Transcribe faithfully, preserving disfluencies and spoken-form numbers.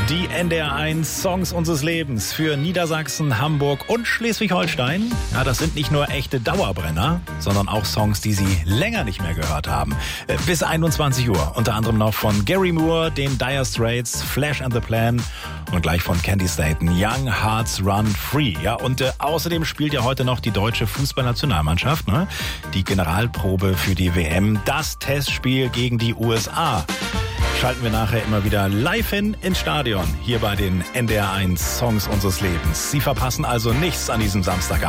Die N D R eins Songs unseres Lebens für Niedersachsen, Hamburg und Schleswig-Holstein. Ja, das sind nicht nur echte Dauerbrenner, sondern auch Songs, die Sie länger nicht mehr gehört haben. Bis einundzwanzig Uhr. Unter anderem noch von Gary Moore, den Dire Straits, Flash and the Plan und gleich von Candy Staton, Young Hearts Run Free. Ja, und äh, außerdem spielt ja heute noch die deutsche Fußballnationalmannschaft, ne? Die Generalprobe für die W M, das Testspiel gegen die U S A. Schalten wir nachher immer wieder live hin ins Stadion, hier bei den N D R eins Songs unseres Lebens. Sie verpassen also nichts an diesem Samstagabend.